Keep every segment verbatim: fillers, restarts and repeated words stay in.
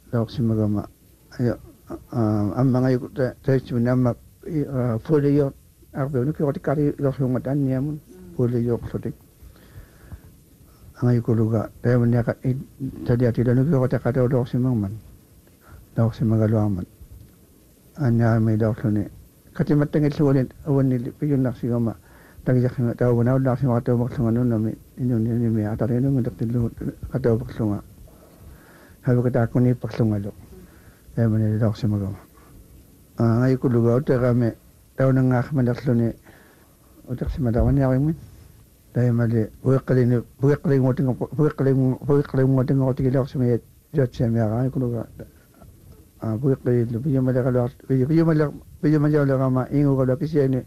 lawaksimagama ayo amma ngayo taitsimina amma fuliyo arbe no kyo tikari losunga taniamun fuliyo sotik ngayo kuluga tayo manya ka tadi ati no kyo takata lawaksimangman lawaksimagalaman anya may lawsune katimatangit sulit awan nili piyon naksigama tagyak nga tawo na wala sing ato baksunga no nami inyo ni mi atare no ndak tilu ato baksunga halu kata ko ni baksunga lo ay man ni dok simagam ah ngay ko lugaw te kami tawo na nga manaklo ni utak si madawan ni aking min dahil mali buwak kalin buwak kalin mo ting buwak kalin buwak kalin mo ting ako tigil ako sa may jot siya may akay ko lugaw ah buwak kalin biyo malakalo biyo malak biyo malakalo kama ingo ko laki siya ni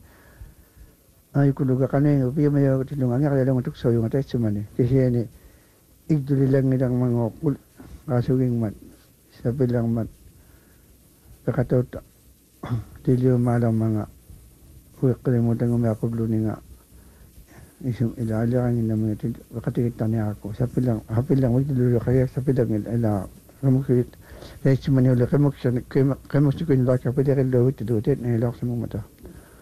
ay kuluga kanay upi mayo tilungan nga kaya lang utuk so yung atay sumani kasi ni igduli lang nilang mga kasuging man sabi lang man pagkataw tilyo malang mga huwag kalimutan ng mga kublo ni nga isang ilalakan nila mga pagkatikita niya ako sabi lang hapi lang huwag tilulo kaya sabi lang ila kamukit kaya sumani ulit kamukit kamukit ko nila kapit kaya lawit tilutit na ilak sa mga mata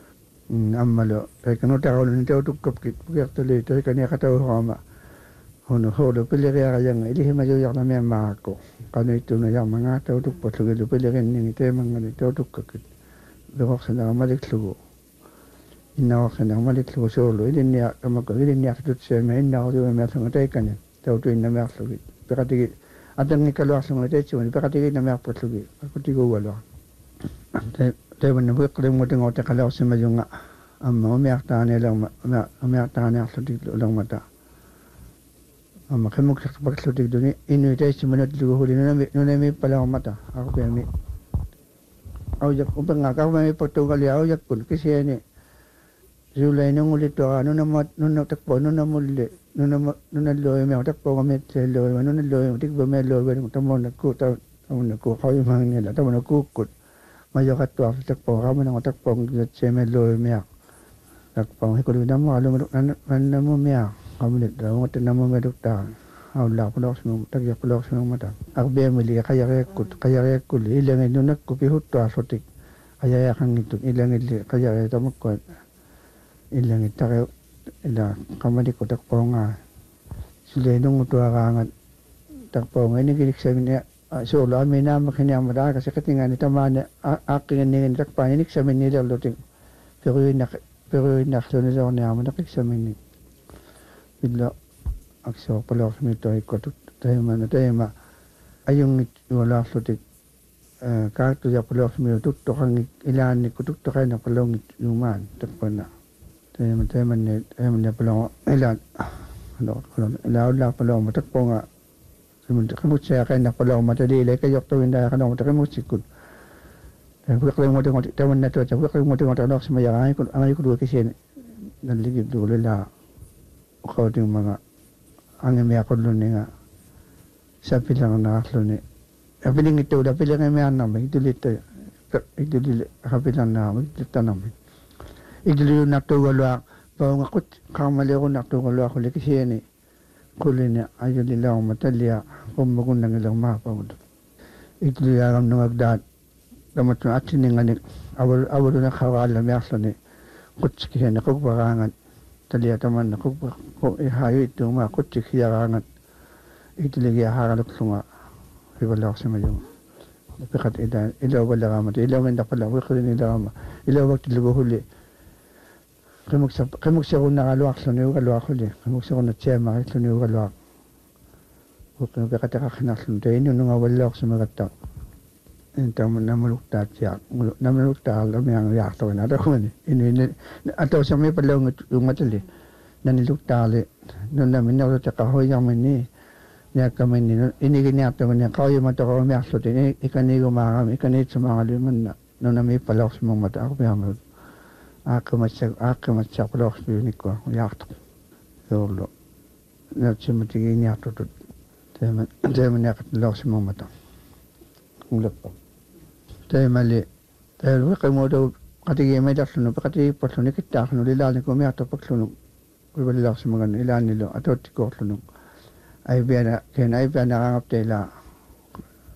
ammalo kay kanu tawo ni tawo tukop kit puyak tole tay kani kataw hama hono holo pele ga yang ili hima yo yak na me ma ko kanu itu na yang mga tawo tukpo tuge lu pele gen ni te mga ni tawo tukop kit lo ko sana malik lugo inna ko sana malik lugo solo ili ni kama ko ili ni tut se me inna ko me sang tay kani tawo tu inna me lugi pakati adang ni kalo sang tay chuni pakati na me lugi aku tigo wala tayo man nabuhay ko rin mo ting ote kalaw si Mayunga amma umiyak tahan nilang umiyak tahan nilang sutik ulang mata amma kimog sa pagsutik doon inuwi tayo si manot luguhuli nunay may pala akong mata ako kaya may awyak upang nga ako may pagtugali awyak kun kasi yan eh zulay nung ulit to nung natakpo nung namuli nung naloy may takpo kami sa loy nung naloy tikbo may loy nung tamo nagkuta tamo nagkukaw yung mga nila tamo nagkukut mayo katwa takpo kamo nang takpo ng semelo miak takpo hikulo na mo alam na mo miak kamo nito mo tin mo medukta awla ko los mo tagya ko los mo mata akbe mali kaya rekut kaya rekul ilang ino nakkupi hutto asotik kaya yakang ito ilang ili kaya ito mo ko ilang ita ila kamali ko takpo nga sila nung uto akangat takpo nga ini kilik sa niya so lo amin na makanya mada kasi katingan ito man aking ningin takpan inik sa Manila luting pero yun nak pero yun nakso na sa niya mo nakik sa Manila bigla akso pala sa mito ay ko tayo man tayo ma ayong wala luting karto ya pala sa mito to kang ilan ni kutuk to kay na palong yuman takpan na tayo man tayo man tayo man pala ilan ano ilan la pala mo takpo nga kimut saya kay na pala matadi lay kayok to winda kana mo kimut sikud dan buka kay mo tingo taman na to buka kay mo tingo tanok sa mayangay kun angay ko kasi naligid dulo la ko ting mga ang may ako lu nga sa pilang na aklo ni apiling ito da pilang may anam itulit itulit kapilang na itutanam itulit na to wala pa ngakot kamali ko na to wala ko kasi ni kulin ayo nila matalya kung magundang ilang mapawad ito yaram ng agdad damat na atin nga ni awal awal na kawala may aslo ni kutski na kugbarangan talya taman na kugba ko ihayo ito ma kutski yarangan ito lagi haral sunga ibalaw sa mayo napikat ida ilaw wala kama ilaw nga pala wala rin ilaw ma ilaw wag tilugo huli Kamuk sa kamuk sa una kaluak sa niyo kaluak huli kamuk sa una tsema sa niyo kaluak kung kakataka kinasun tayo nyo nga wala sa magata ito mo namalukta siya namalukta alam yung yakto na ito ini ato sa may palong yung matali nanilukta ali nung namin na sa kahoy yung mani niya kami ni ini ginyato niya kahoy yung mata ko may akso din ikani gumakam ikani sa mga liman na nung namin palok sa mga mata ako may ako matsak ako matsak palok sa yunik ko yakto yolo na siya matigin yakto to tayo tayo maniakat palok sa mga mata kung lapo tayo mali tayo wakay mo daw katigay may daksuno pa katigay patsuno kita kano lilalin ko may ato pagsuno kung balilak sa mga ilan nilo ato tiko suno ay biya na kaya na ay biya nakangap tayo